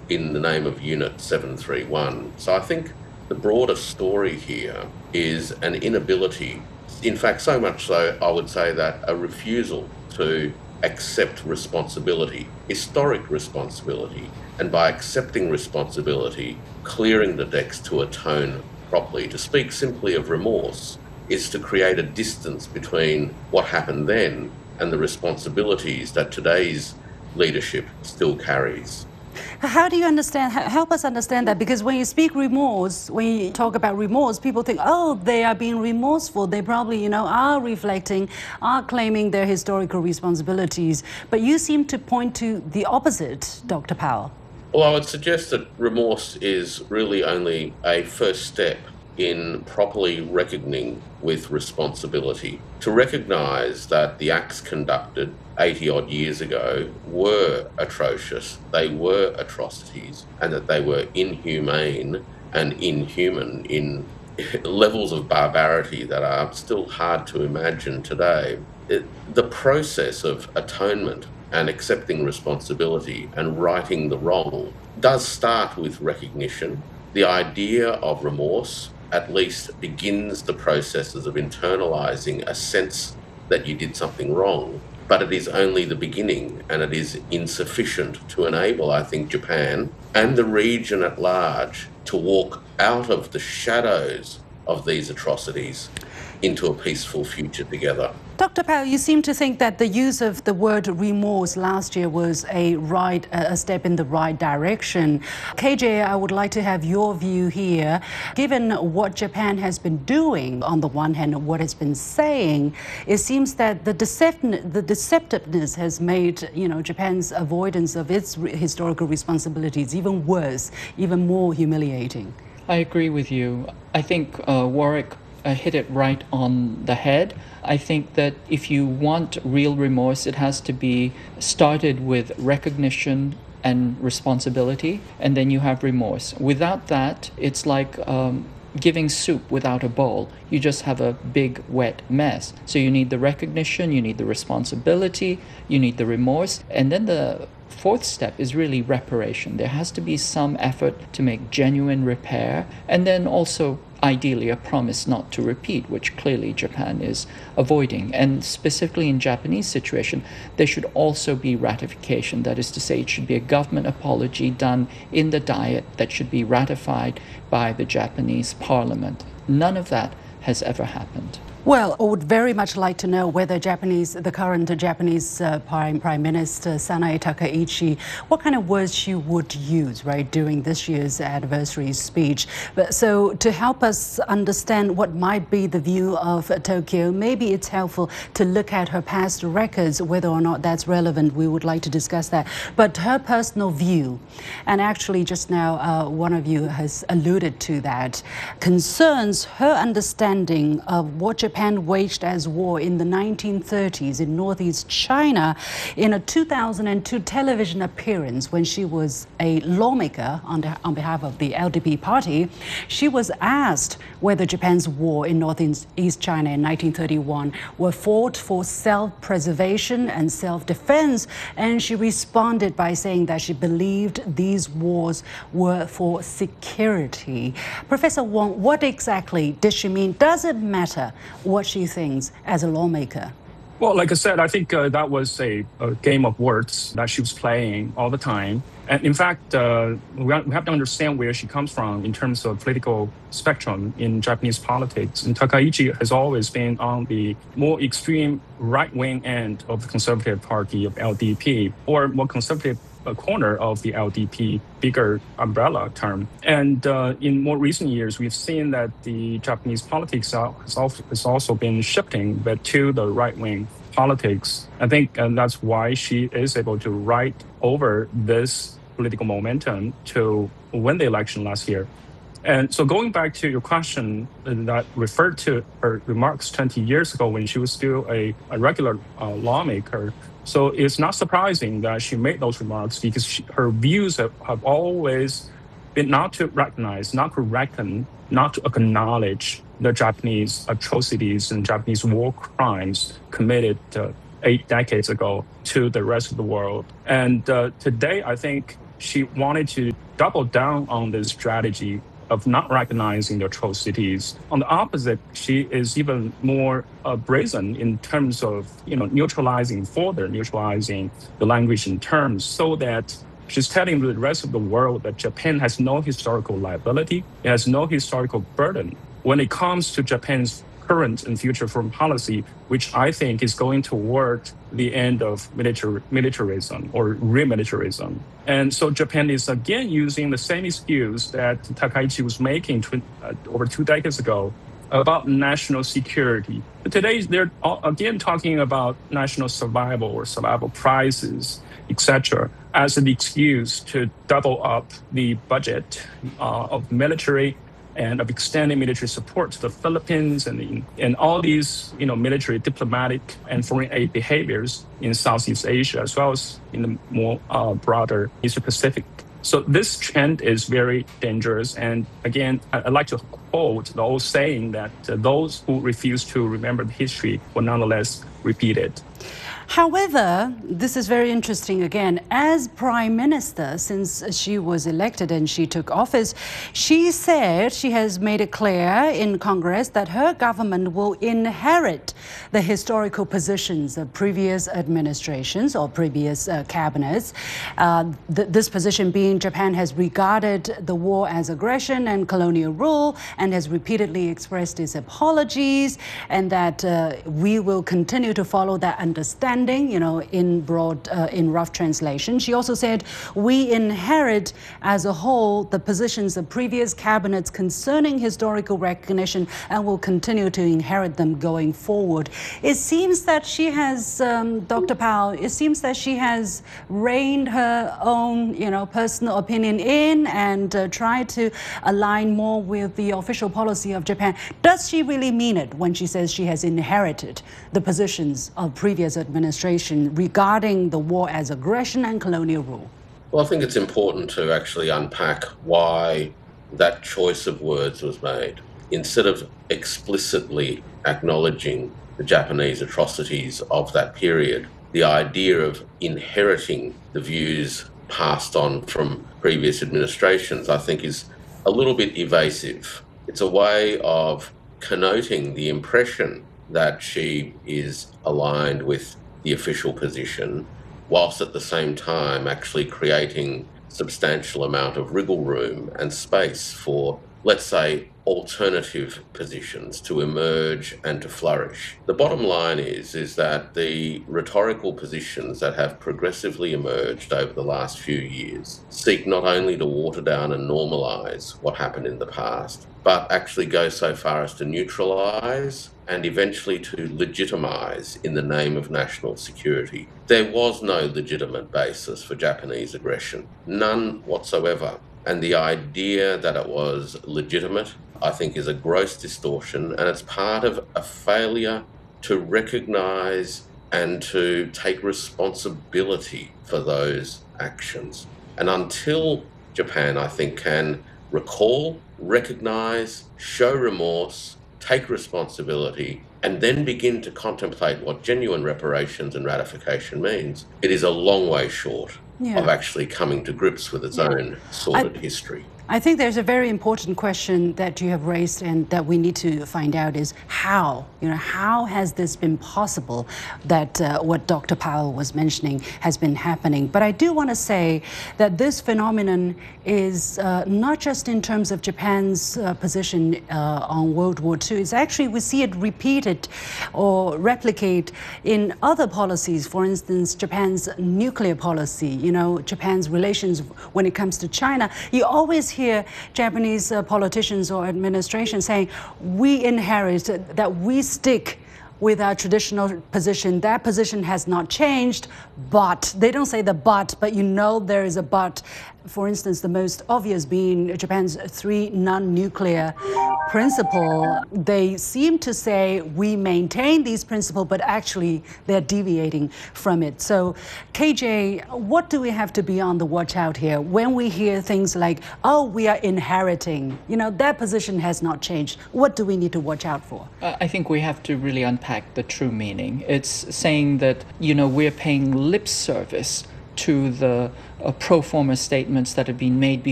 in the name of Unit 731. So I think the broader story here is an inability, in fact, so much so, I would say that a refusal to accept responsibility, historic responsibility, and by accepting responsibility, clearing the decks to atone properly. To speak simply of remorse is to create a distance between what happened then and the responsibilities that today's leadership still carries. How do you understand, help us understand that? Because when you speak remorse, when you talk about remorse, people think, oh, they are being remorseful. They probably, are reflecting, are claiming their historical responsibilities. But you seem to point to the opposite, Dr. Powell. Well, I would suggest that remorse is really only a first step in properly reckoning with responsibility. To recognise that the acts conducted 80 odd years ago were atrocious, they were atrocities, and that they were inhumane and inhuman in levels of barbarity that are still hard to imagine today. The process of atonement and accepting responsibility and righting the wrong does start with recognition. The idea of remorse at least begins the processes of internalizing a sense that you did something wrong, but it is only the beginning, and it is insufficient to enable, I think, Japan and the region at large to walk out of the shadows of these atrocities into a peaceful future together. Dr. Powell, you seem to think that the use of the word remorse last year was a step in the right direction. KJ, I would like to have your view here. Given what Japan has been doing, on the one hand, and what it's been saying, it seems that the deceptiveness has made, Japan's avoidance of its historical responsibilities even worse, even more humiliating. I agree with you. I think Warwick hit it right on the head. I think that if you want real remorse, it has to be started with recognition and responsibility, and then you have remorse. Without that, it's like giving soup without a bowl. You just have a big wet mess. So you need the recognition, you need the responsibility, you need the remorse, and then the fourth step is really reparation. There has to be some effort to make genuine repair, and then also ideally a promise not to repeat, which clearly Japan is avoiding. And specifically in Japanese situation, there should also be ratification. That is to say, it should be a government apology done in the Diet that should be ratified by the Japanese parliament. None of that has ever happened. Well, I would very much like to know whether the current Japanese Prime Minister Sanae Takaichi, what kind of words she would use, right, during this year's anniversary speech. So to help us understand what might be the view of Tokyo, maybe it's helpful to look at her past records, whether or not that's relevant. We would like to discuss that. But her personal view, and actually just now one of you has alluded to that, concerns her understanding of what Japan waged as war in the 1930s in northeast China in a 2002 television appearance when she was a lawmaker on behalf of the LDP party. She was asked whether Japan's war in northeast China in 1931 were fought for self-preservation and self-defense, and she responded by saying that she believed these wars were for security. Professor Wong, what exactly did she mean? Does it matter what she thinks as a lawmaker? Well, like I said, I think that was a game of words that she was playing all the time. And in fact, we have to understand where she comes from in terms of political spectrum in Japanese politics. And Takaichi has always been on the more extreme right-wing end of the Conservative Party of LDP, or more conservative corner of the LDP, bigger umbrella term. And in more recent years, we've seen that the Japanese politics has also been shifting but to the right-wing politics. I think that's why she is able to ride over this political momentum to win the election last year. And so going back to your question that referred to her remarks 20 years ago when she was still a regular lawmaker, so it's not surprising that she made those remarks because her views have always been not to recognize, not to reckon, not to acknowledge the Japanese atrocities and Japanese war crimes committed 8 decades ago to the rest of the world. And today, I think she wanted to double down on this strategy of not recognizing the atrocities. On the opposite, she is even more brazen in terms of neutralizing the language and terms, so that she's telling the rest of the world that Japan has no historical liability, it has no historical burden when it comes to Japan's current and future foreign policy, which I think is going toward the end of militarism or remilitarism. And so Japan is again using the same excuse that Takaichi was making over 2 decades ago about national security. But today, they're again talking about national survival or survival prices, etc., as an excuse to double up the budget of military and of extending military support to the Philippines and all these military, diplomatic, and foreign aid behaviors in Southeast Asia, as well as in the more broader Asia Pacific. So this trend is very dangerous. And again, I'd like to quote the old saying that those who refuse to remember the history will nonetheless repeat it. However, this is very interesting again. As Prime Minister, since she was elected and she took office, she said she has made it clear in Congress that her government will inherit the historical positions of previous administrations or previous cabinets. This position being Japan has regarded the war as aggression and colonial rule and has repeatedly expressed its apologies, and that we will continue to follow that understanding. In rough translation. She also said, we inherit as a whole the positions of previous cabinets concerning historical recognition and will continue to inherit them going forward. It seems that she has, Dr. Powell, it seems that she has reined her own, personal opinion in and tried to align more with the official policy of Japan. Does she really mean it when she says she has inherited the positions of previous administration regarding the war as aggression and colonial rule? Well, I think it's important to actually unpack why that choice of words was made. Instead of explicitly acknowledging the Japanese atrocities of that period, the idea of inheriting the views passed on from previous administrations, I think, is a little bit evasive. It's a way of connoting the impression that she is aligned with the official position, whilst at the same time actually creating substantial amount of wriggle room and space for, let's say, alternative positions to emerge and to flourish. The bottom line is that the rhetorical positions that have progressively emerged over the last few years seek not only to water down and normalise what happened in the past, but actually go so far as to neutralise and eventually to legitimise in the name of national security. There was no legitimate basis for Japanese aggression, none whatsoever. And the idea that it was legitimate, I think, is a gross distortion, and it's part of a failure to recognise and to take responsibility for those actions. And until Japan, I think, can recall, recognise, show remorse, take responsibility, and then begin to contemplate what genuine reparations and ratification means, it is a long way short of actually coming to grips with its own sordid history. I think there's a very important question that you have raised and that we need to find out is how, how has this been possible that what Dr. Powell was mentioning has been happening? But I do want to say that this phenomenon is not just in terms of Japan's position on World War II. It's actually, we see it repeated or replicate in other policies. For instance, Japan's nuclear policy, Japan's relations when it comes to China. You always hear Japanese politicians or administration saying, we inherit, that we stick with our traditional position. That position has not changed, but they don't say the but there is a but. For instance, the most obvious being Japan's 3 non-nuclear principle. They seem to say we maintain these principles, but actually they're deviating from it. So, KJ, what do we have to be on the watch out here when we hear things like, oh, we are inheriting, that position has not changed? What do we need to watch out for? I think we have to really unpack the true meaning. It's saying that, we're paying lip service to the pro forma statements that had been made